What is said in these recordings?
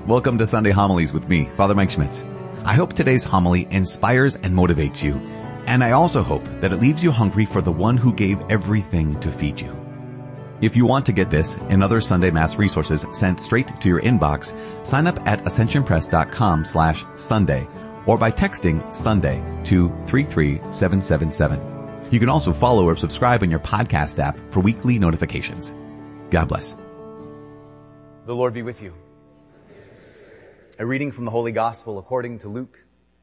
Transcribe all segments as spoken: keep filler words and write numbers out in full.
Welcome to Sunday Homilies with me, Father Mike Schmitz. I hope today's homily inspires and motivates you, and I also hope that it leaves you hungry for the one who gave everything to feed you. If you want to get this and other Sunday Mass resources sent straight to your inbox, sign up at ascensionpress.com slash Sunday or by texting Sunday to three three seven seven seven. You can also follow or subscribe in your podcast app for weekly notifications. God bless. The Lord be with you. A reading from the Holy Gospel according to Luke,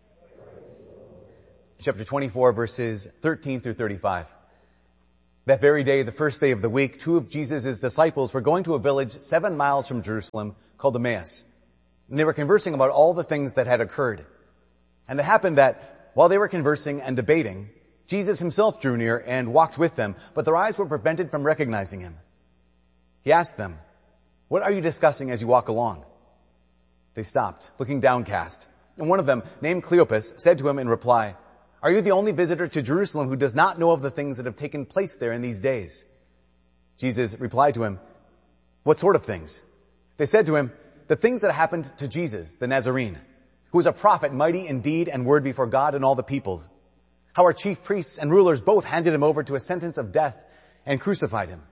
chapter twenty-four, verses thirteen through thirty-five. That very day, the first day of the week, two of Jesus' disciples were going to a village seven miles from Jerusalem called Emmaus. And they were conversing about all the things that had occurred. And it happened that while they were conversing and debating, Jesus himself drew near and walked with them, but their eyes were prevented from recognizing him. He asked them, "What are you discussing as you walk along?" They stopped, looking downcast. And one of them, named Cleopas, said to him in reply, "Are you the only visitor to Jerusalem who does not know of the things that have taken place there in these days?" Jesus replied to him, "What sort of things?" They said to him, "The things that happened to Jesus, the Nazarene, who was a prophet, mighty in deed and word before God and all the people. How our chief priests and rulers both handed him over to a sentence of death and crucified him.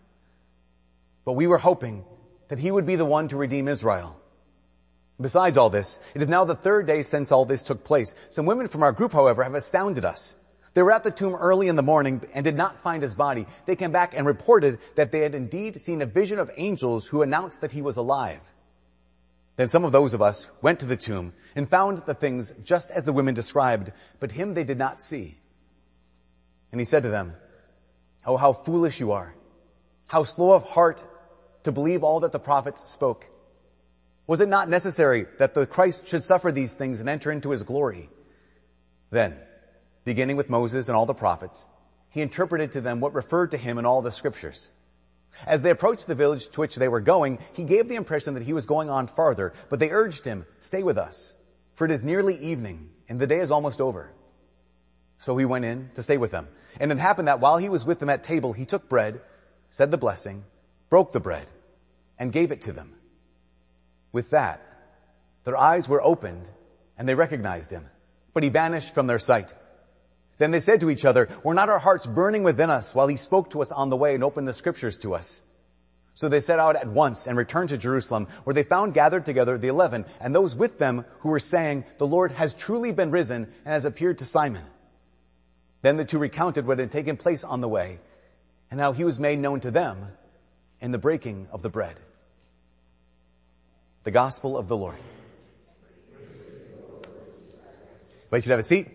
But we were hoping that he would be the one to redeem Israel. Besides all this, it is now the third day since all this took place. Some women from our group, however, have astounded us. They were at the tomb early in the morning and did not find his body. They came back and reported that they had indeed seen a vision of angels who announced that he was alive. Then some of those of us went to the tomb and found the things just as the women described, but him they did not see." And he said to them, "Oh, how foolish you are! How slow of heart to believe all that the prophets spoke. Was it not necessary that the Christ should suffer these things and enter into his glory?" Then, beginning with Moses and all the prophets, he interpreted to them what referred to him in all the scriptures. As they approached the village to which they were going, he gave the impression that he was going on farther, but they urged him, "Stay with us, for it is nearly evening, and the day is almost over." So he went in to stay with them. And it happened that while he was with them at table, he took bread, said the blessing, broke the bread, and gave it to them. With that, their eyes were opened, and they recognized him, but he vanished from their sight. Then they said to each other, "Were not our hearts burning within us while he spoke to us on the way and opened the scriptures to us?" So they set out at once and returned to Jerusalem, where they found gathered together the eleven, and those with them who were saying, "The Lord has truly been risen and has appeared to Simon." Then the two recounted what had taken place on the way, and how he was made known to them in the breaking of the bread. The Gospel of the Lord. Wait, you should have a seat.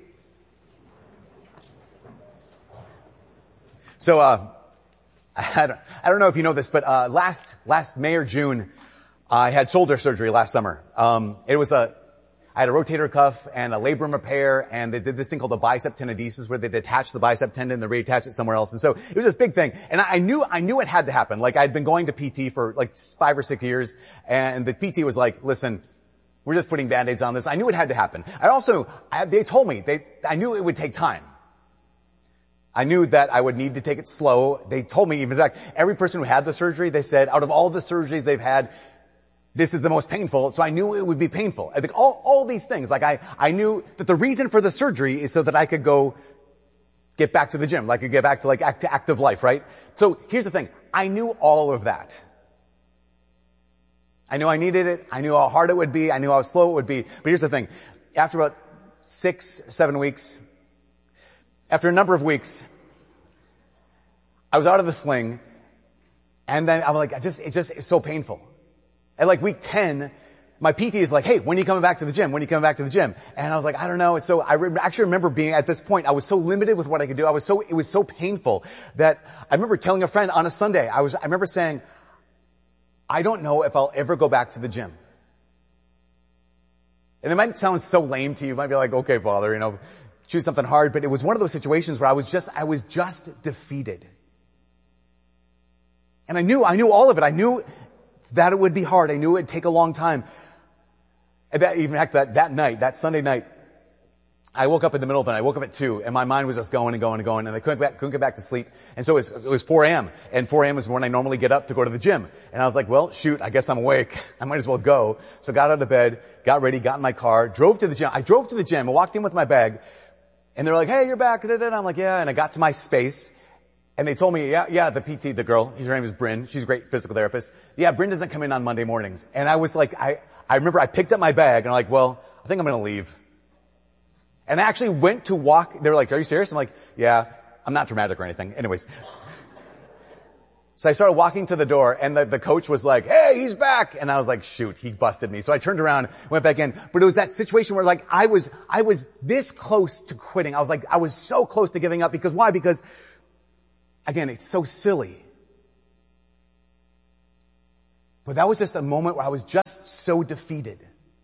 So, uh, I don't, I don't know if you know this, but, uh, last, last May or June, I had shoulder surgery last summer. Um, it was a, I had a rotator cuff and a labrum repair, and they did this thing called the bicep tenodesis, where they detach the bicep tendon and they reattach it somewhere else. And so it was this big thing. And I knew, I knew it had to happen. Like, I'd been going to P T for like five or six years, and the P T was like, "Listen, we're just putting Band-Aids on this." I knew it had to happen. I also, I, they told me, they, I knew it would take time. I knew that I would need to take it slow. They told me, in fact, every person who had the surgery, they said, out of all the surgeries they've had, this is the most painful, so I knew it would be painful. I think all, all these things, like I, I knew that the reason for the surgery is so that I could go get back to the gym, like I could get back to like act, active life, right? So here's the thing. I knew all of that. I knew I needed it. I knew how hard it would be. I knew how slow it would be. But here's the thing. After about six, seven weeks, after a number of weeks, I was out of the sling, and then I'm like, I just, it just, it's so painful. At like week ten, my P T is like, "Hey, when are you coming back to the gym? When are you coming back to the gym?" And I was like, I don't know. So I re- actually remember being at this point, I was so limited with what I could do. I was so, it was so painful that I remember telling a friend on a Sunday, I was, I remember saying, "I don't know if I'll ever go back to the gym." And it might sound so lame to you. You might be like, "Okay, Father, you know, choose something hard." But it was one of those situations where I was just, I was just defeated. And I knew, I knew all of it. I knew that it would be hard. I knew it would take a long time. And that, even fact, that, that night, that Sunday night, I woke up in the middle of the night. I woke up at two, and my mind was just going and going and going, and I couldn't get back, couldn't get back to sleep. And so it was, it was four a.m., and four a.m. is when I normally get up to go to the gym. And I was like, well, shoot, I guess I'm awake. I might as well go. So I got out of bed, got ready, got in my car, drove to the gym. I drove to the gym, I walked in with my bag, and they're like, hey, you're back. And I'm like, yeah. And I got to my space, and they told me, yeah, yeah, the P T, the girl, her name is Bryn. She's a great physical therapist. Yeah, Bryn doesn't come in on Monday mornings. And I was like, I, I remember I picked up my bag, and I'm like, well, I think I'm gonna leave. And I actually went to walk, they were like, are you serious? I'm like, yeah, I'm not dramatic or anything. Anyways. So I started walking to the door, and the, the coach was like, hey, he's back. And I was like, shoot, he busted me. So I turned around, went back in. But it was that situation where like I was, I was this close to quitting. I was like, I was so close to giving up. Because why? Because, again, it's so silly. But that was just a moment where I was just so defeated.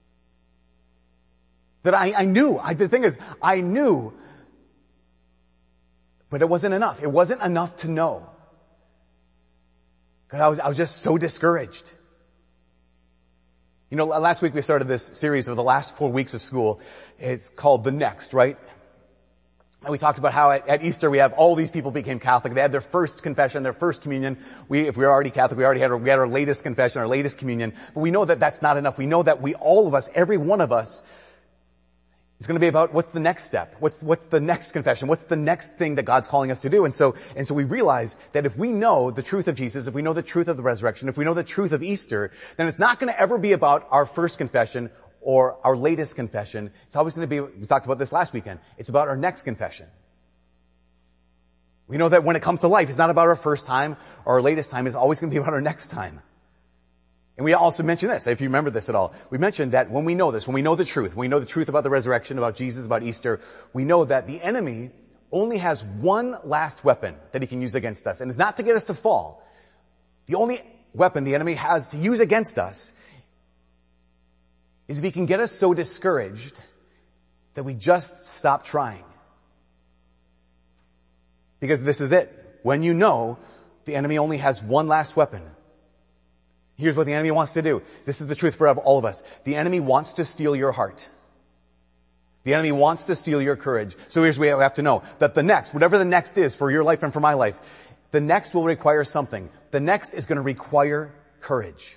That I, I knew, I, the thing is, I knew, but it wasn't enough. It wasn't enough to know. Because I was, I was just so discouraged. You know, last week we started this series of the last four weeks of school. It's called The Next, right? And we talked about how at, at Easter we have all these people became Catholic. They had their first confession, their first communion. We, if we were already Catholic, we already had our, we had our latest confession, our latest communion. But we know that that's not enough. We know that we, all of us, every one of us, it's going to be about what's the next step? What's, what's the next confession? What's the next thing that God's calling us to do? And so, and so we realize that if we know the truth of Jesus, if we know the truth of the resurrection, if we know the truth of Easter, then it's not going to ever be about our first confession or our latest confession. It's always going to be, we talked about this last weekend, it's about our next confession. We know that when it comes to life, it's not about our first time or our latest time, it's always going to be about our next time. And we also mentioned this, if you remember this at all. We mentioned that when we know this, when we know the truth, when we know the truth about the resurrection, about Jesus, about Easter, we know that the enemy only has one last weapon that he can use against us. And it's not to get us to fall. The only weapon the enemy has to use against us is if he can get us so discouraged that we just stop trying. Because this is it. When you know the enemy only has one last weapon, here's what the enemy wants to do. This is the truth for all of us. The enemy wants to steal your heart. The enemy wants to steal your courage. So here's what we have to know. That the next, whatever the next is for your life and for my life, the next will require something. The next is going to require courage.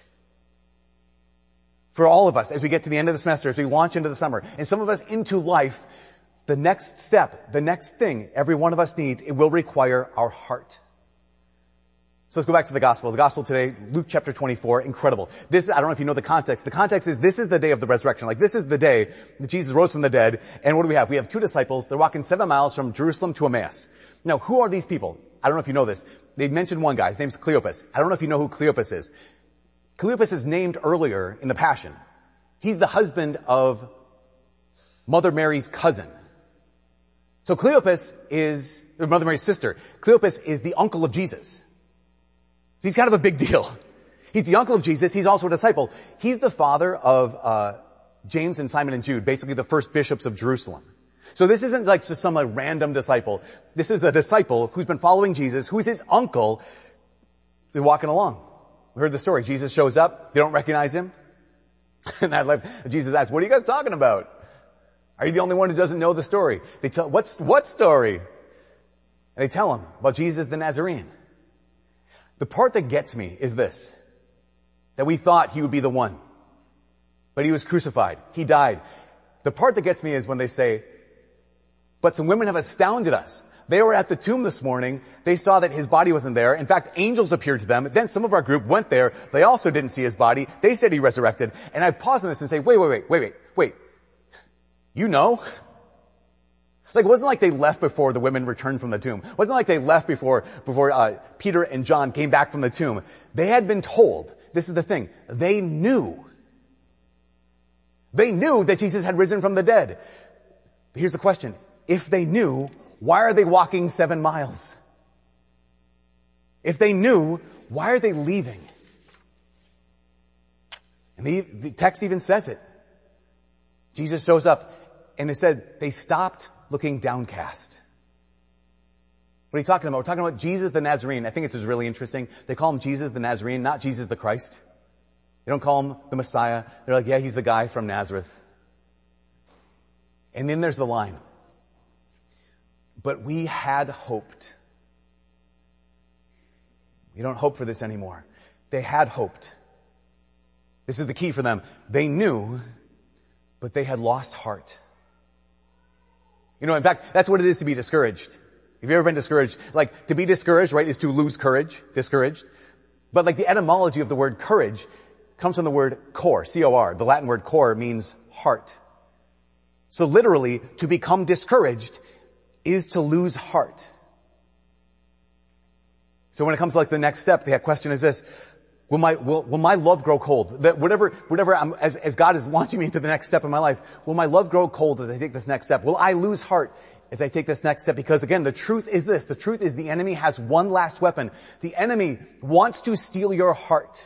For all of us, as we get to the end of the semester, as we launch into the summer, and some of us into life, the next step, the next thing every one of us needs, it will require our heart. So let's go back to the gospel. The gospel today, Luke chapter twenty-four, incredible. This, I don't know if you know the context. The context is this is the day of the resurrection. Like this is the day that Jesus rose from the dead. And what do we have? We have two disciples. They're walking seven miles from Jerusalem to Emmaus. Now, who are these people? I don't know if you know this. They mentioned one guy. His name's Cleopas. I don't know if you know who Cleopas is. Cleopas is named earlier in the Passion. He's the husband of Mother Mary's cousin. So Cleopas is, or Mother Mary's sister. Cleopas is the uncle of Jesus. So he's kind of a big deal. He's the uncle of Jesus. He's also a disciple. He's the father of uh James and Simon and Jude, basically the first bishops of Jerusalem. So this isn't like just some like, random disciple. This is a disciple who's been following Jesus, who's his uncle. They're walking along. We heard the story. Jesus shows up. They don't recognize him. And I love, Jesus asks, what are you guys talking about? Are you the only one who doesn't know the story? They tell, what's, what story? And they tell him about Jesus the Nazarene. The part that gets me is this, that we thought he would be the one, but he was crucified. He died. The part that gets me is when they say, but some women have astounded us. They were at the tomb this morning. They saw that his body wasn't there. In fact, angels appeared to them. Then some of our group went there. They also didn't see his body. They said he resurrected. And I pause on this and say, wait, wait, wait, wait, wait, wait. You know? Like, it wasn't like they left before the women returned from the tomb. It wasn't like they left before, before, uh, Peter and John came back from the tomb. They had been told, this is the thing, they knew. They knew that Jesus had risen from the dead. But here's the question. If they knew, why are they walking seven miles? If they knew, why are they leaving? And the, the text even says it. Jesus shows up and it said they stopped looking downcast. What are you talking about? We're talking about Jesus the Nazarene. I think it's just really interesting. They call him Jesus the Nazarene, not Jesus the Christ. They don't call him the Messiah. They're like, yeah, he's the guy from Nazareth. And then there's the line. But we had hoped. We don't hope for this anymore. They had hoped. This is the key for them. They knew, but they had lost heart. You know, in fact, that's what it is to be discouraged. Have you ever been discouraged? Like, to be discouraged, right, is to lose courage, discouraged. But like the etymology of the word courage comes from the word cor, C O R. The Latin word cor means heart. So literally, to become discouraged is to lose heart. So when it comes to like the next step, the question is this: Will my will, will my love grow cold? That whatever whatever I'm, as as God is launching me into the next step in my life, will my love grow cold as I take this next step? Will I lose heart as I take this next step? Because again, the truth is this: the truth is the enemy has one last weapon. The enemy wants to steal your heart.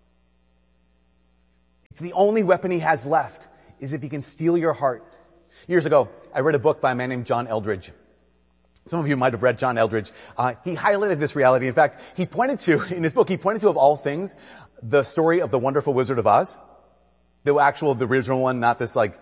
It's the only weapon he has left, is if he can steal your heart. Years ago, I read a book by a man named John Eldredge. Some of you might have read John Eldredge. Uh, he highlighted this reality. In fact, he pointed to, in his book, he pointed to, of all things, the story of the Wonderful Wizard of Oz. The actual, the original one, not this like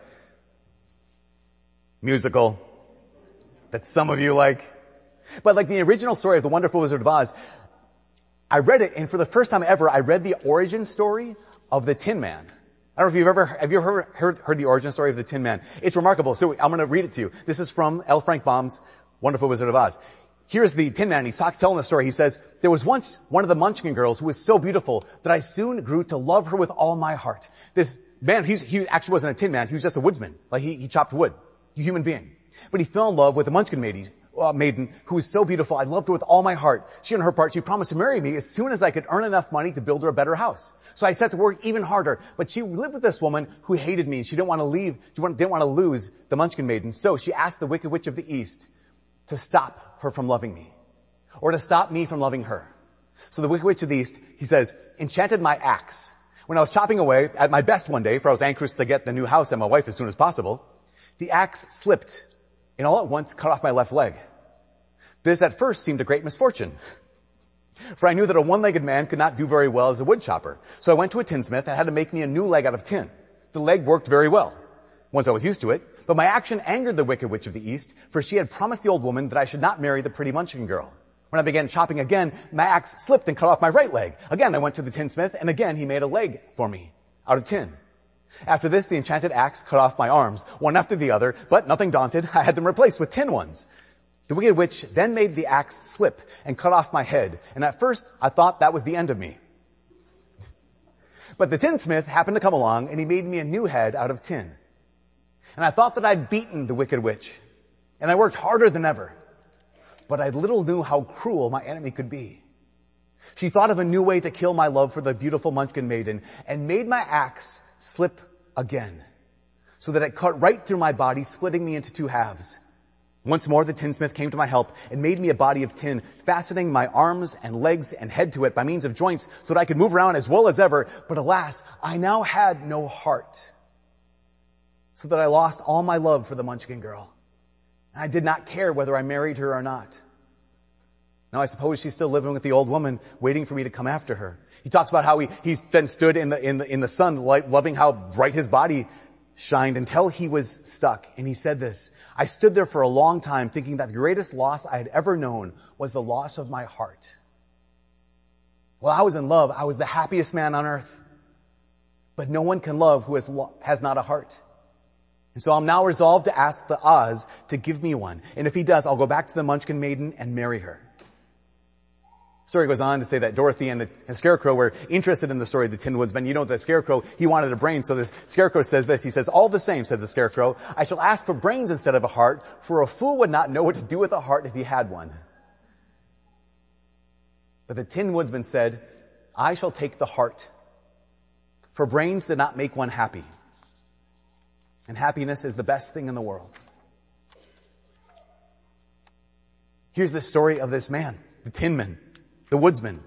musical that some of you like. But like the original story of the Wonderful Wizard of Oz, I read it, and for the first time ever, I read the origin story of the Tin Man. I don't know if you've ever, have you ever heard, heard the origin story of the Tin Man? It's remarkable. So I'm going to read it to you. This is from L. Frank Baum's Wonderful Wizard of Oz. Here's the Tin Man. He's talk, telling the story. He says, there was once one of the Munchkin girls who was so beautiful that I soon grew to love her with all my heart. This man, he's, he actually wasn't a Tin Man. He was just a woodsman. Like he, he chopped wood. A human being. But he fell in love with the Munchkin maiden, uh, maiden who was so beautiful. I loved her with all my heart. She, on her part, she promised to marry me as soon as I could earn enough money to build her a better house. So I set to work even harder. But she lived with this woman who hated me. She didn't want to leave. She didn't want to lose the Munchkin maiden. So she asked the Wicked Witch of the East to stop her from loving me, or to stop me from loving her. So the Wicked Witch of the East, he says, enchanted my axe. When I was chopping away at my best one day, for I was anxious to get the new house and my wife as soon as possible, the axe slipped and all at once cut off my left leg. This at first seemed a great misfortune, for I knew that a one-legged man could not do very well as a wood chopper. So I went to a tinsmith and had to make me a new leg out of tin. The leg worked very well once I was used to it. But my action angered the Wicked Witch of the East, for she had promised the old woman that I should not marry the pretty Munchkin girl. When I began chopping again, my axe slipped and cut off my right leg. Again, I went to the tinsmith, and again he made a leg for me out of tin. After this, the enchanted axe cut off my arms, one after the other, but nothing daunted, I had them replaced with tin ones. The Wicked Witch then made the axe slip and cut off my head, and at first I thought that was the end of me. But the tinsmith happened to come along, and he made me a new head out of tin. And I thought that I'd beaten the Wicked Witch. And I worked harder than ever. But I little knew how cruel my enemy could be. She thought of a new way to kill my love for the beautiful Munchkin maiden and made my axe slip again, so that it cut right through my body, splitting me into two halves. Once more the tinsmith came to my help and made me a body of tin, fastening my arms and legs and head to it by means of joints so that I could move around as well as ever. But alas, I now had no heart, so that I lost all my love for the Munchkin girl. And I did not care whether I married her or not. Now I suppose she's still living with the old woman, waiting for me to come after her. He talks about how he, he then stood in the, in the, in the sun, like, loving how bright his body shined until he was stuck. And he said this: I stood there for a long time thinking that the greatest loss I had ever known was the loss of my heart. While I was in love, I was the happiest man on earth. But no one can love who has, lo- has not a heart. And so I'm now resolved to ask the Oz to give me one. And if he does, I'll go back to the Munchkin maiden and marry her. The story goes on to say that Dorothy and the, the Scarecrow were interested in the story of the Tin Woodsman. You know, the Scarecrow, he wanted a brain. So the Scarecrow says this. He says, all the same, said the Scarecrow, I shall ask for brains instead of a heart, for a fool would not know what to do with a heart if he had one. But the Tin Woodsman said, I shall take the heart, for brains did not make one happy. And happiness is the best thing in the world. Here's the story of this man, the Tin Man, the woodsman.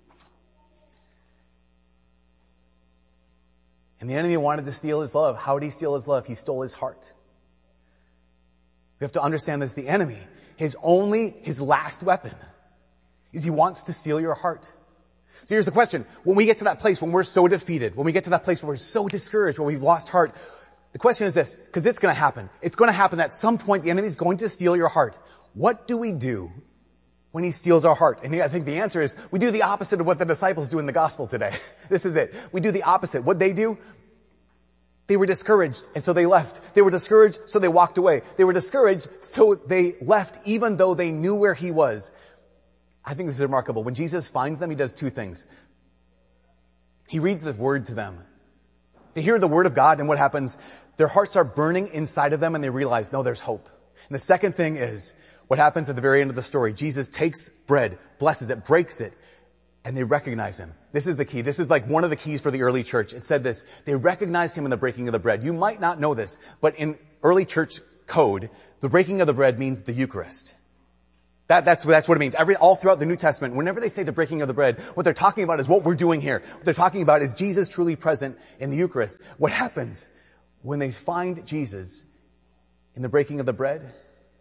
And the enemy wanted to steal his love. How did he steal his love? He stole his heart. We have to understand this. The enemy, his only, his last weapon is he wants to steal your heart. So here's the question. When we get to that place when we're so defeated, when we get to that place where we're so discouraged, where we've lost heart, The question is this, because it's going to happen. It's going to happen at some point. The enemy is going to steal your heart. What do we do when he steals our heart? And I think the answer is we do the opposite of what the disciples do in the gospel today. This is it. We do the opposite. What they do? They were discouraged, and so they left. They were discouraged, so they walked away. They were discouraged, so they left, even though they knew where he was. I think this is remarkable. When Jesus finds them, he does two things. He reads the word to them. They hear the word of God, and what happens? Their hearts are burning inside of them, and they realize, no, there's hope. And the second thing is, what happens at the very end of the story? Jesus takes bread, blesses it, breaks it, and they recognize him. This is the key. This is like one of the keys for the early church. It said this, they recognized him in the breaking of the bread. You might not know this, but in early church code, the breaking of the bread means the Eucharist. That, that's, that's what it means. Every, all throughout the New Testament, whenever they say the breaking of the bread, what they're talking about is what we're doing here. What they're talking about is Jesus truly present in the Eucharist. What happens when they find Jesus in the breaking of the bread?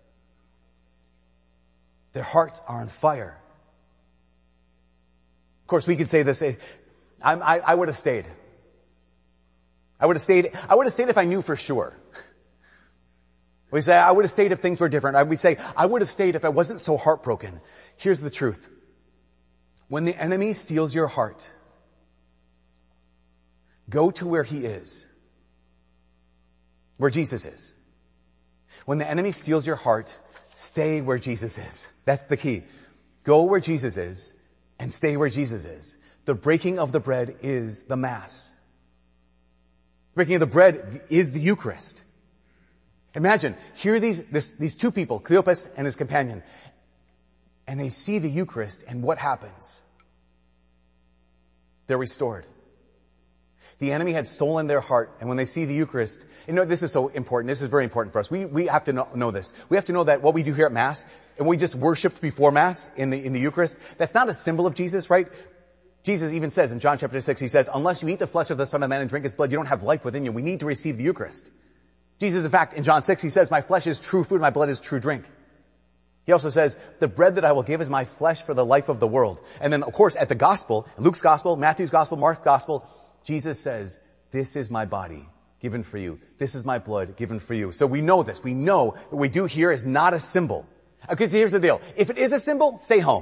Their hearts are on fire. Of course, we could say this, I, I, I would have stayed. I would have stayed, I would have stayed if I knew for sure. We say, I would have stayed if things were different. We say, I would have stayed if I wasn't so heartbroken. Here's the truth. When the enemy steals your heart, go to where he is. Where Jesus is. When the enemy steals your heart, stay where Jesus is. That's the key. Go where Jesus is and stay where Jesus is. The breaking of the bread is the Mass. The breaking of the bread is the Eucharist. Imagine, here these, this, these two people, Cleopas and his companion, and they see the Eucharist, and what happens? They're restored. The enemy had stolen their heart, and when they see the Eucharist, you know, this is so important. This is very important for us. We, we have to know, know this. We have to know that what we do here at Mass, and we just worshiped before Mass in the, in the Eucharist, that's not a symbol of Jesus, right? Jesus even says in John chapter six, he says, unless you eat the flesh of the Son of Man and drink his blood, you don't have life within you. We need to receive the Eucharist. Jesus, in fact, in John six, he says, my flesh is true food, my blood is true drink. He also says, the bread that I will give is my flesh for the life of the world. And then, of course, at the Gospel, Luke's Gospel, Matthew's Gospel, Mark's Gospel, Jesus says, this is my body given for you. This is my blood given for you. So we know this. We know what we do here is not a symbol. Okay, so here's the deal. If it is a symbol, stay home.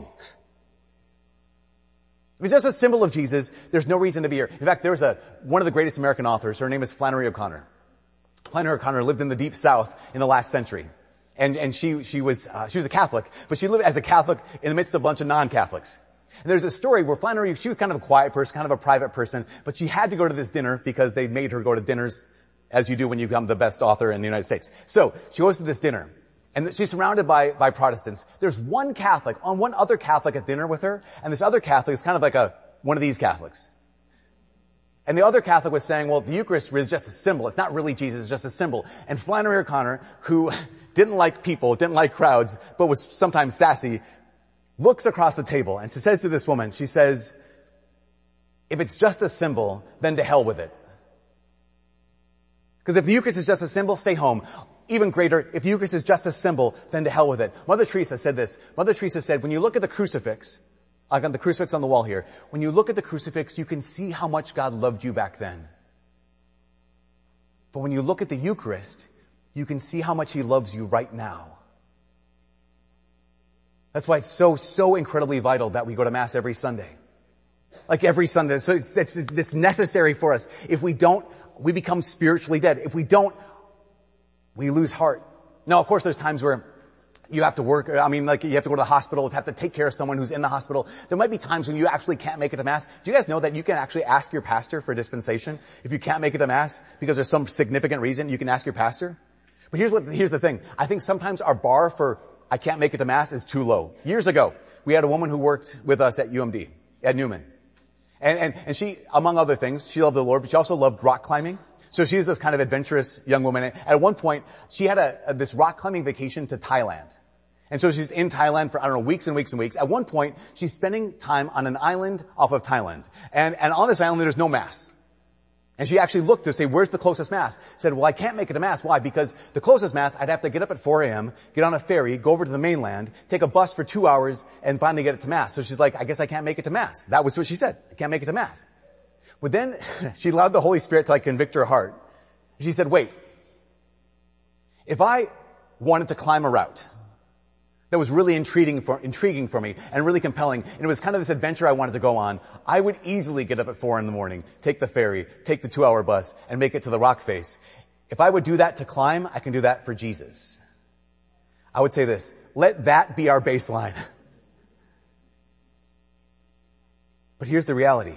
If it's just a symbol of Jesus, there's no reason to be here. In fact, there's a, one of the greatest American authors, her name is Flannery O'Connor. Flannery O'Connor lived in the Deep South in the last century. And, and she, she was, uh, she was a Catholic, but she lived as a Catholic in the midst of a bunch of non-Catholics. And there's a story where Flannery, she was kind of a quiet person, kind of a private person, but she had to go to this dinner because they made her go to dinners as you do when you become the best author in the United States. So she goes to this dinner and she's surrounded by, by Protestants. There's one Catholic, on one other Catholic at dinner with her, and this other Catholic is kind of like a, one of these Catholics. And the other Catholic was saying, well, the Eucharist is just a symbol. It's not really Jesus, it's just a symbol. And Flannery O'Connor, who didn't like people, didn't like crowds, but was sometimes sassy, looks across the table and she says to this woman, she says, if it's just a symbol, then to hell with it. Because if the Eucharist is just a symbol, stay home. Even greater, if the Eucharist is just a symbol, then to hell with it. Mother Teresa said this. Mother Teresa said, when you look at the crucifix, I got the crucifix on the wall here. When you look at the crucifix, you can see how much God loved you back then. But when you look at the Eucharist, you can see how much he loves you right now. That's why it's so, so incredibly vital that we go to Mass every Sunday. Like every Sunday. So it's, it's, it's necessary for us. If we don't, we become spiritually dead. If we don't, we lose heart. Now, of course, there's times where you have to work. I mean, like you have to go to the hospital, have to take care of someone who's in the hospital. There might be times when you actually can't make it to Mass. Do you guys know that you can actually ask your pastor for dispensation? If you can't make it to Mass because there's some significant reason, you can ask your pastor. But here's what, here's the thing. I think sometimes our bar for I can't make it to Mass is too low. Years ago, we had a woman who worked with us at U M D, at Newman. And, and, and she, among other things, she loved the Lord, but she also loved rock climbing. So she's this kind of adventurous young woman. And at one point, she had a, a this rock climbing vacation to Thailand. And so she's in Thailand for, I don't know, weeks and weeks and weeks. At one point, she's spending time on an island off of Thailand. And, and on this island, there's no Mass. And she actually looked to say, where's the closest Mass? Said, well, I can't make it to Mass. Why? Because the closest Mass, I'd have to get up at four a.m., get on a ferry, go over to the mainland, take a bus for two hours, and finally get it to Mass. So she's like, I guess I can't make it to Mass. That was what she said. I can't make it to Mass. But then she allowed the Holy Spirit to like convict her heart. She said, wait, if I wanted to climb a route that was really intriguing for, intriguing for me and really compelling, and it was kind of this adventure I wanted to go on, I would easily get up at four in the morning, take the ferry, take the two-hour bus, and make it to the rock face. If I would do that to climb, I can do that for Jesus. I would say this, let that be our baseline. But here's the reality.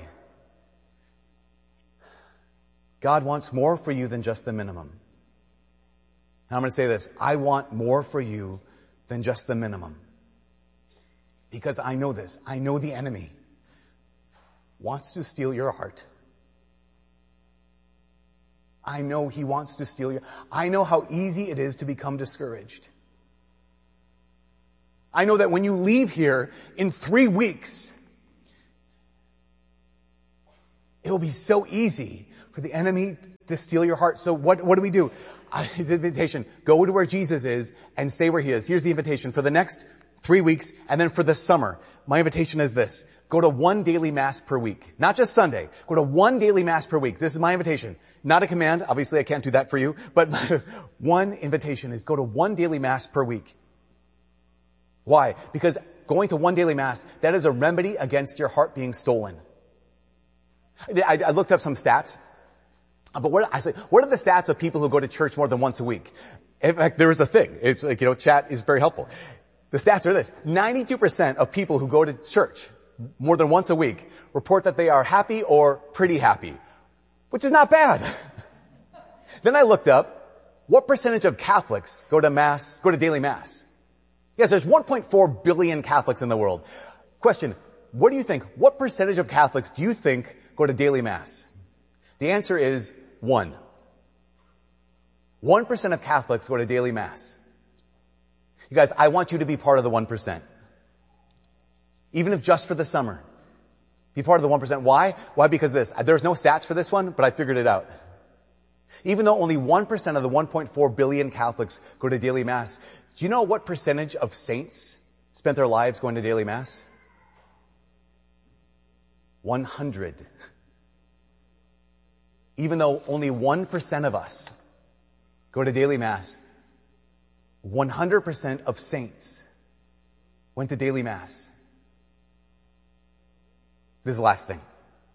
God wants more for you than just the minimum. Now I'm going to say this, I want more for you than just the minimum. Because I know this, I know the enemy wants to steal your heart. I know he wants to steal your, I know how easy it is to become discouraged. I know that when you leave here in three weeks, it will be so easy for the enemy to steal your heart. So what, what do we do? Uh, his invitation, go to where Jesus is and stay where he is. Here's the invitation for the next three weeks and then for the summer. My invitation is this. Go to one daily mass per week. Not just Sunday. Go to one daily mass per week. This is my invitation. Not a command. Obviously I can't do that for you. But one invitation is go to one daily mass per week. Why? Because going to one daily mass, that is a remedy against your heart being stolen. I, I looked up some stats. But what, I say, what are the stats of people who go to church more than once a week? In fact, there is a thing. It's like, you know, chat is very helpful. The stats are this. ninety-two percent of people who go to church more than once a week report that they are happy or pretty happy, which is not bad. Then I looked up what percentage of Catholics go to mass, go to daily mass. Yes, there's one point four billion Catholics in the world. Question, what do you think? What percentage of Catholics do you think go to daily mass? The answer is one. One percent of Catholics go to daily mass. You guys, I want you to be part of the one percent. Even if just for the summer. Be part of the one percent. Why? Why? Because this. There's no stats for this one, but I figured it out. Even though only one percent of the one point four billion Catholics go to daily mass, do you know what percentage of saints spent their lives going to daily mass? one hundred. Even though only one percent of us go to daily mass, one hundred percent of saints went to daily mass. This is the last thing.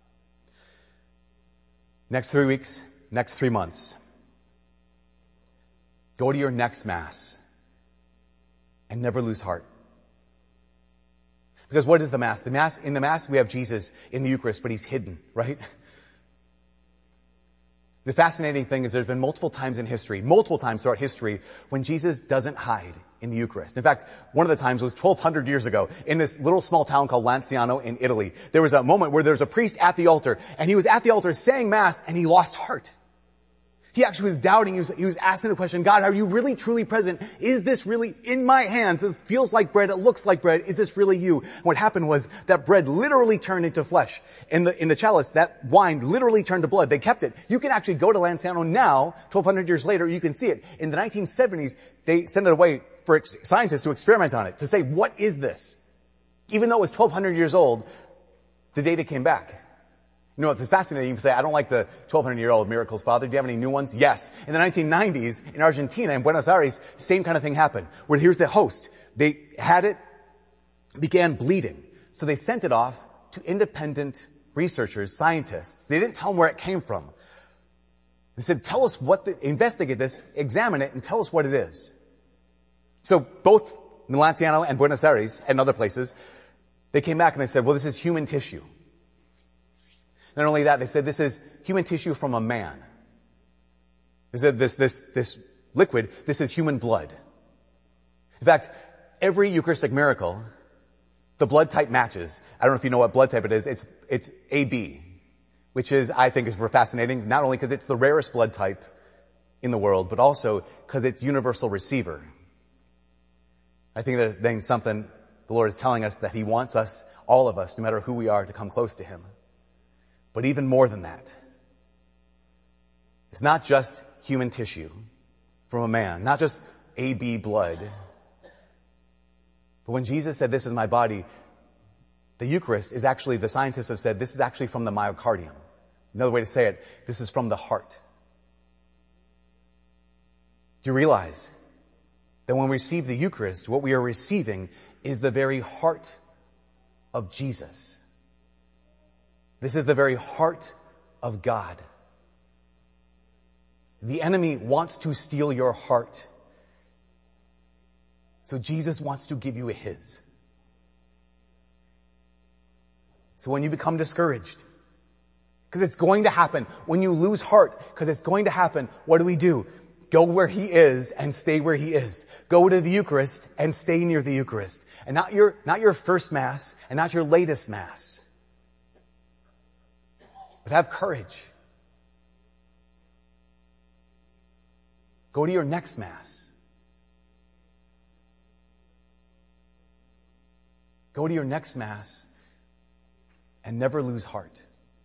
Next three weeks, next three months, go to your next mass and never lose heart. Because what is the mass? The mass, in the mass we have Jesus in the Eucharist, but he's hidden, right? The fascinating thing is there's been multiple times in history, multiple times throughout history, when Jesus doesn't hide in the Eucharist. In fact, one of the times was twelve hundred years ago in this little small town called Lanciano in Italy. There was a moment where there was a priest at the altar, and he was at the altar saying Mass, and he lost heart. He actually was doubting. He was, he was asking the question, God, are you really truly present? Is this really in my hands? This feels like bread. It looks like bread. Is this really you? And what happened was that bread literally turned into flesh. In the, in the chalice, that wine literally turned to blood. They kept it. You can actually go to Lanciano now, twelve hundred years later, you can see it. In the nineteen seventies, they sent it away for ex- scientists to experiment on it, to say, what is this? Even though it was twelve hundred years old, the data came back. You know, it's fascinating. You can say, I don't like the twelve hundred year old miracles, Father. Do you have any new ones? Yes. In the nineteen nineties, in Argentina, in Buenos Aires, same kind of thing happened. Where here's the host. They had it, began bleeding. So they sent it off to independent researchers, scientists. They didn't tell them where it came from. They said, tell us what, the, investigate this, examine it, and tell us what it is. So both in Lanciano and Buenos Aires and other places, they came back and they said, well, this is human tissue. Not only that, they said this is human tissue from a man. They said this, this, this liquid, this is human blood. In fact, every Eucharistic miracle, the blood type matches. I don't know if you know what blood type it is. It's, it's A B, which is, I think is fascinating, not only because it's the rarest blood type in the world, but also because it's universal receiver. I think there's then something the Lord is telling us that he wants us, all of us, no matter who we are, to come close to him. But even more than that, it's not just human tissue from a man, not just A B blood. But when Jesus said, this is my body, the Eucharist is actually, the scientists have said, this is actually from the myocardium. Another way to say it, this is from the heart. Do you realize that when we receive the Eucharist, what we are receiving is the very heart of Jesus? This is the very heart of God. The enemy wants to steal your heart. So Jesus wants to give you his. So when you become discouraged, because it's going to happen, when you lose heart, because it's going to happen, what do we do? Go where he is and stay where he is. Go to the Eucharist and stay near the Eucharist. And not your, not your first Mass and not your latest Mass. But have courage. Go to your next Mass. Go to your next Mass and never lose heart.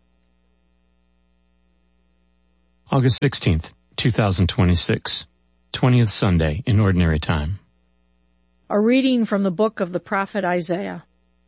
August sixteenth, twenty twenty-six, twentieth Sunday in Ordinary Time. A reading from the book of the prophet Isaiah.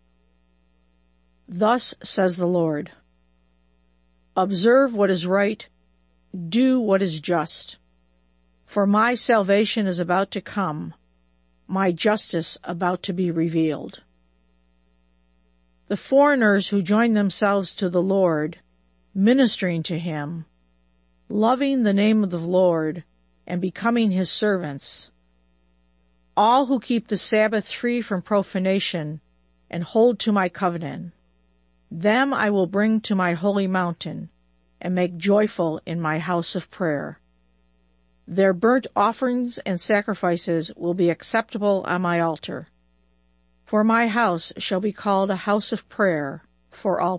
Thus says the Lord, observe what is right, do what is just. For my salvation is about to come, my justice about to be revealed. The foreigners who join themselves to the Lord, ministering to him, loving the name of the Lord, and becoming his servants, all who keep the Sabbath free from profanation and hold to my covenant, them I will bring to my holy mountain and make joyful in my house of prayer. Their burnt offerings and sacrifices will be acceptable on my altar. For my house shall be called a house of prayer for all